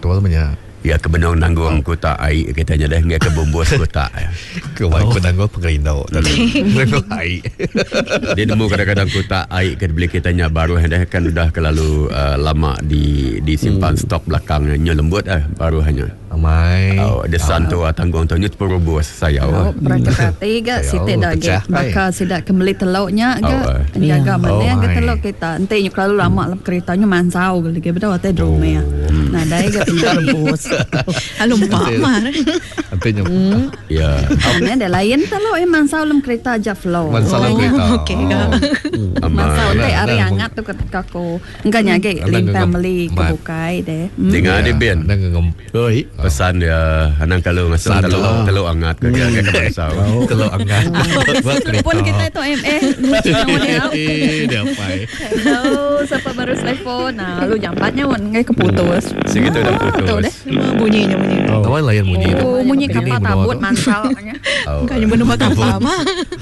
betul punya. Ya kebenong nanggung kota air katanya dah ngai kebumbus kota ya. Kau penanggung pengerindau tadi. Nanggung air. Dia nemu kadang-kadang kota air kat beli kitanya baru dah kan sudah terlalu lama disimpan stok belakangnya lembut baru hanya. Amai. Ada santo tanggung tu nyut perubus saya. Berarti gak sitik dah ge. Bakal sidak kembali teluknya gak. Jaga mana ke teluk kita. Ente nyuk lalu lama lah keritanya mansau ge betul ate drome ya. Nah dai gak rebus. Halo Pak Mar. Artinya. Ya. Ini ada lain teluk mansau lem kereta aja flow. Mansau lem kereta. Okey gak. Mansau te ari hangat tu ketika ko. Engkau nyage lim family kebukai deh. Dengan ada ben. Nanggung oi. Pesan dia anang kalau masuk teluk hangat ke dia ke mansau. Teluk hangat. Pun kita itu Dia apa? Hello, siapa baru telepon? Nah, lu nyampatnya ngai keputus. Segitu dah putus. Bunyinya. Tahu layan bunyi itu. Bunyi kapal tabut mansalnya. Kan yang benar kapal mah.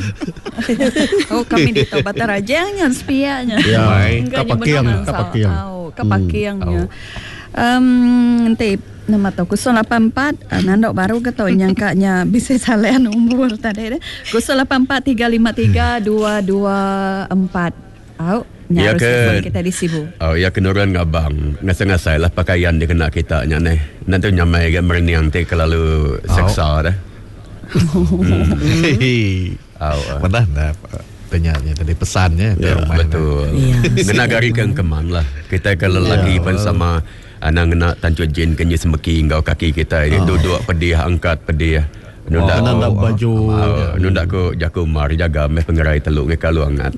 Kami di Tobat Rajanya spianya. Ya, kapakiangnya. Kapakiangnya. Nanti nama tu 084 nandok baru ke tau nyangkanya bisa salean umur tadi deh 084353224 ya ke kita di Sibu ya kenuran ngabang ngasai-ngasai lah pakaian dia kena kita nyane nanti nyamai kan merniang te kelalu seksa dah mana nak tanyanya tadi pesannya betul kena garikan keman lah kita kalau lagi pun sama anang nak tancut jin kenyi semeki ngau kaki kita duduk pedih angkat pedih nundak baju nundak ko jakumar jaga meh pengerai teluk ke kalau hangat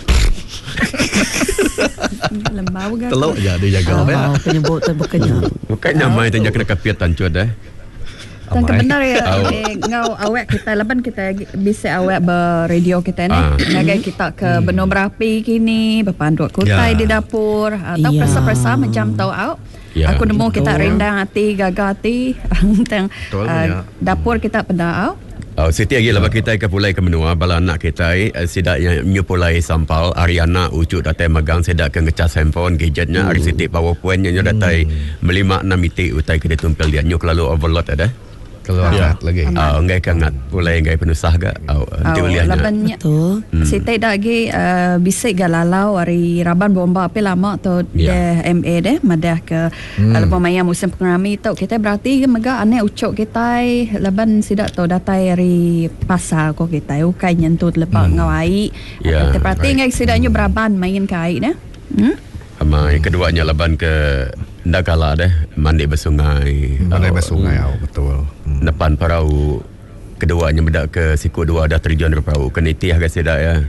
lembau gak teluk je dia jaga penyebut terbukannya bukannya mai tanjak kena kapiat tancut dan kebenar ya ngau awak kita leban kita bisa awak beradio kita ni ngagai kita ke benua berapi kini berpandu kutai di dapur atau persa-persa macam tau aku nemu kita rendang hati gagah hati tentang dapur kita pada Siti lagi lah kita ke pulai ke menua bala anak kita sidaknya nyupulai sampal Ariana ucut datai magang sedak ke ngecas handphone gadgetnya hari Siti PowerPoint nya datai melima 6 itik utai ke ditumpel dia nyuk lalu overload ada kalau hangat lagi enggak hangat pulai enggak penusah gak nanti uliahnya betul Siti dah lagi bisik galalau hari Raban bomba apa lama tu deh MA deh madah ke pemain musim pengrami tu kita berarti mega aneh ucok kita leban sidak tu datai hari pasar ko kita ukai nyentut lepak ngawai berarti enggak sidaknya beraban main kai dah Amai keduanya laban ke Ndakala deh mandi bersungai betul depan perahu keduanya bedak ke siku dua dah terjun ke perahu kenitiah ke sedak ya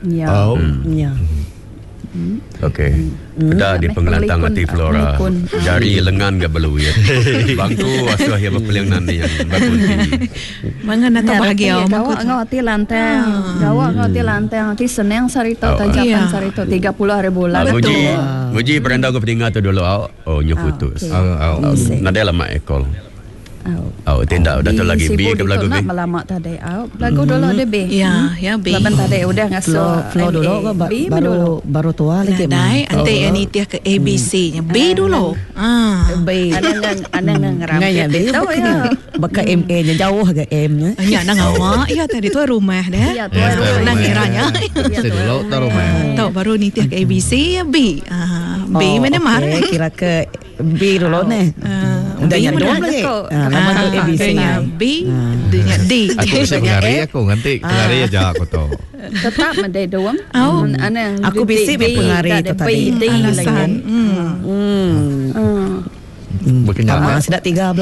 okey dah di pengelantang hati Flora dari lengan ke belu ya bangku asuh ya berpeliang nanti yang berkunti mangan atau bahagia gawak ngoti lantang hati senang sarito tajapan sarito 30 hari bulan Muji beranda aku petinggal tu dulu nyu putus nada lama ekol tindak udah tu lagi B ke lagu B lama tadi lagu dulu ada B ya B laban tadi udah ngasuh flow dulu baru tua lagi dai ante ani tiah ke ABC nya B dulu B ana ngerampe itu ya baka MA nya jauh agak M nya nya nang awak ya tadi tu rumah dah nang iranya dulu tu rumah tahu baru ni tiah ke ABC ya B B mana mar kira ke B dulu nih udah nyari dua lagi nama tu ABC B dengan D aku bisa mengari aku nanti mengari aja aku tahu tetap mendai doang aku bisik mengari itu tadi alasan berkenyang sudah 38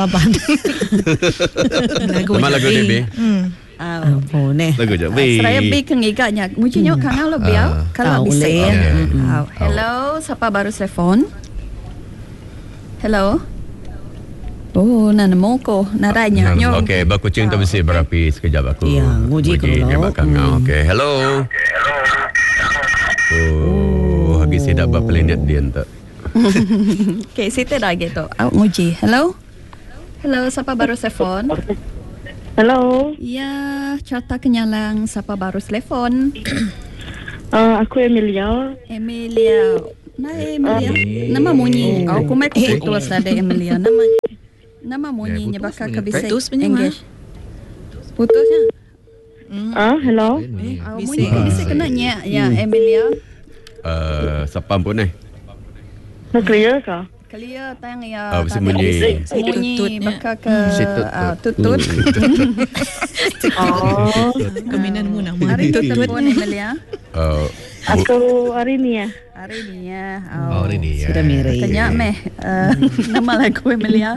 lagu DB lagu je B saya B kengiganya mungkin kanal lebih kalau bisa hello siapa baru telepon hello nana moko naranya okey bakucing tu mesti berapi sekejap aku nguji kalau okey hello lagi saya dah berpelenet dia tak okey kita dah gitu nguji hello siapa baru telepon hello ya carta kenyalang siapa baru telepon aku Emilia Emilia nama munyi aku mai keputus ada Emilia nama Nama bunyinya putus bakal punya. kebisik. Putus punya, Engage. Putusnya. Hello. Bunyi kebisik kena nyak ya Emilia. Sapam pun Nak clear ke? Clear tang ya. Sembunyi. Sembunyi bakal ke tutut. Oh. Keminan mu nama. Hari tutut pun Emilia. Aku hari ni ya. Hari ni ya. Oh, ini ya. Sudah mirip. Kenyak meh. Nama lagu Emilia.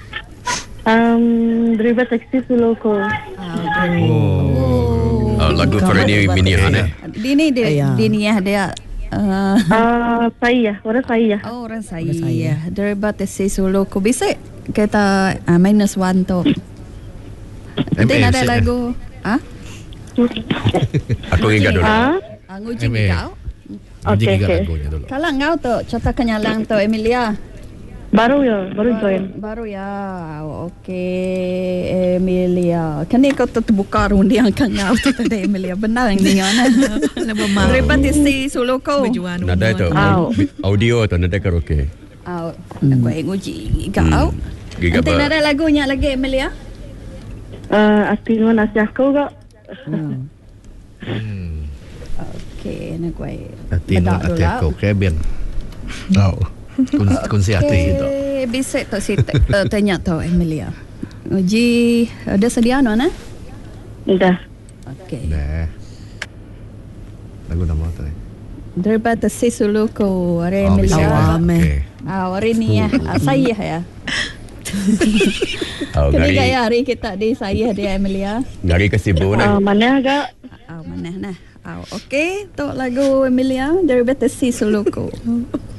Driver taxi Suloko. lagu Fernie Minihan Dini dia dia saya, orang saya. Oh, orang saya. Daripada tesi solo ko bisa kita -1 tu. Nanti ada lagu. Aku ingat dulu. Nguji kau. Okey. Kalau ngau tu cerita kenyalang tu Emilia. Baru join. Baru ya. Okey, Emilia. Kini kau terbuka rundiang kan ngau tu tadi Emilia. Benar ni kan. Daripada si solo ko. Nada itu audio atau nada karaoke. Aku nguji kau. Nanti ada lagunya lagi Emilia. Atin nasi aku kak. Okey, nak kuai. Atin aku keben. Tahu. Kun si hati itu. Bisa tak si tanya tu Emilia. Uji ada sedia mana? Dah. Okey. Dah. Lagu nama tu. Daripada si sulu ko are Emilia. Hari ni ya. Saya ya. Kini gaya hari kita di saya dia Emilia. Ngari kesibu nah. Mana agak? Mana nah. Okey, tu lagu Emilia daripada si sulu ko.